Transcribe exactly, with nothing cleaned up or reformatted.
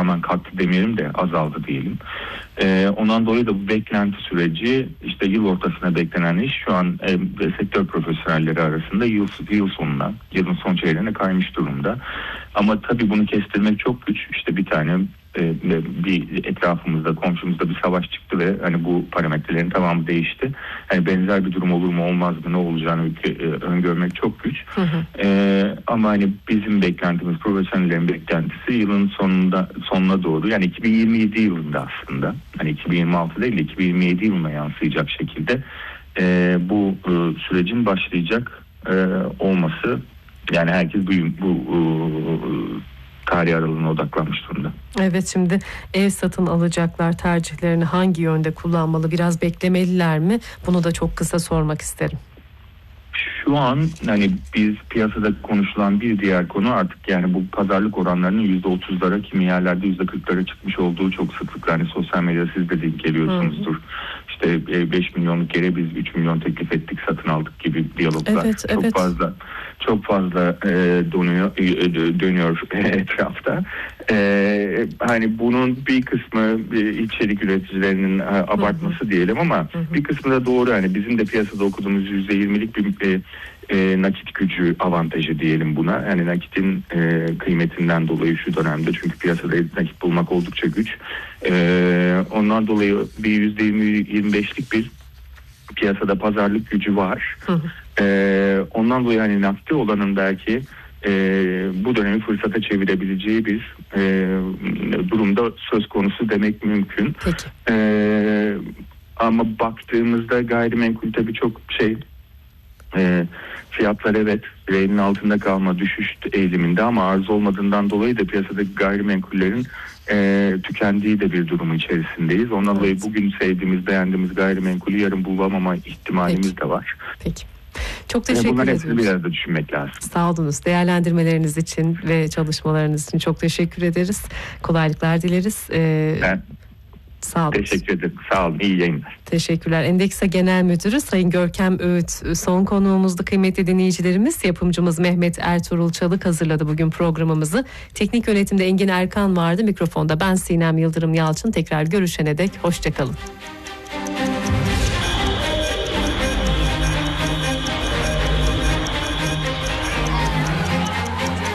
tamamen kalktı demeyelim de azaldı diyelim. E, ondan dolayı da bu beklenti süreci işte yıl ortasına beklenen iş şu an e, sektör profesyonelleri arasında yıl, yıl sonuna, yılın son çeyreğine kaymış durumda. Ama tabii bunu kestirmek çok güç. İşte bir tane e, bir etrafımızda, komşumuzda bir savaş çıktı ve hani bu parametrelerin tamamı değişti. Hani benzer bir durum olur mu olmaz mı, ne olacağını e, öngörmek çok güç. Hı hı. E, ama hani bizim beklentimiz, profesyonellerin beklentisi yılın sonunda sonuna doğru, yani iki bin yirmi yedi yılında aslında, hani iki bin yirmi altı değil de iki bin yirmi yedi yılına yansıyacak şekilde e, bu e, sürecin başlayacak e, olması. Yani herkes bu, bu, bu tarih aralığına odaklanmış durumda. Evet, şimdi ev satın alacaklar, tercihlerini hangi yönde kullanmalı, biraz beklemeliler mi? Bunu da çok kısa sormak isterim. Şu an hani biz piyasada konuşulan bir diğer konu artık yani bu pazarlık oranlarının yüzde otuzlara, kimi yerlerde yüzde kırklara çıkmış olduğu çok sıklıkla, hani sosyal medyada siz de denk geliyorsunuzdur. Hı hı. İşte beş milyonluk yere biz üç milyon teklif ettik, satın aldık gibi diyaloglar. Evet, çok evet. fazla çok fazla e, dönüyor e, dönüyor etrafta. E, hani bunun bir kısmı e, içerik üreticilerinin e, abartması hı hı. diyelim ama hı hı. bir kısmı da doğru. Yani bizim de piyasada okuduğumuz yüzde yirmilik bir e, e, nakit gücü avantajı diyelim buna. Yani nakitin e, kıymetinden dolayı şu dönemde, çünkü piyasada nakit bulmak oldukça güç. E, ondan dolayı bir yüzde yirmi yirmi beşlik bir piyasada pazarlık gücü var. Hı hı. E, ondan dolayı hani nakti olanın belki e, bu dönemi fırsata çevirebileceği bir e, durumda söz konusu demek mümkün. Peki. E, ama baktığımızda gayrimenkul tabii çok şey, e, fiyatlar evet reynin altında kalma, düşüş eğiliminde, ama arz olmadığından dolayı da piyasadaki gayrimenkullerin e, tükendiği de bir durumu içerisindeyiz. Ondan evet. dolayı bugün sevdiğimiz, beğendiğimiz gayrimenkulü yarın bulamama ihtimalimiz Peki. de var. Peki. Çok teşekkür ederim. Bunların hepsini biraz da düşünmek lazım. Sağ olunuz. Değerlendirmeleriniz için ve çalışmalarınız için çok teşekkür ederiz. Kolaylıklar dileriz. Ee, ben Sağ olun. Teşekkür ederim. Sağ olun. İyi yayınlar. Teşekkürler. Endeksa Genel Müdürü Sayın Görkem Öğüt son konuğumuzdu kıymetli dinleyicilerimiz. Yapımcımız Mehmet Ertuğrul Çalık hazırladı bugün programımızı. Teknik yönetimde Engin Erkan vardı. Mikrofonda ben Sinem Yıldırım Yalçın. Tekrar görüşene dek hoşça kalın.